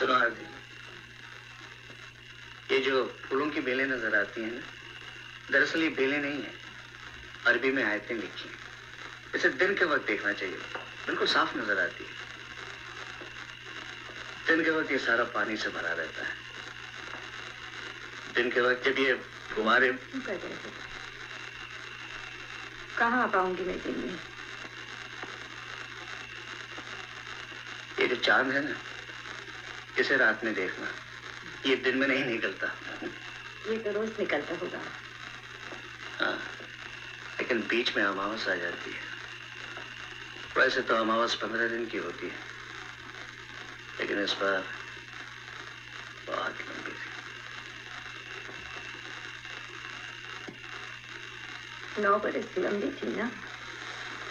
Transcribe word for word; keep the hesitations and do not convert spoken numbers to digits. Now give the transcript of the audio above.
सुनो आरती, ये जो फूलों की बेलें नजर आती हैं ना, दरअसल ये बेलें नहीं है, अरबी में आयतें लिखी हैं। इसे दिन के वक्त देखना चाहिए, बिल्कुल साफ नजर आती है। दिन के वक्त ये सारा पानी से भरा रहता है। दिन के वक्त जब ये फुहारे, कहाँ आ पाऊंगी मैं दिन में? ये जो चांद है ना, इसे रात में देखना, ये दिन में नहीं निकलता। ये तो रोज निकलता होगा। हाँ, लेकिन बीच में अमावस आ जाती है। वैसे तो अमावस पंद्रह दिन की होती है, लेकिन इस बार बहुत लंबी थी। नौ बरस की लंबी थी ना?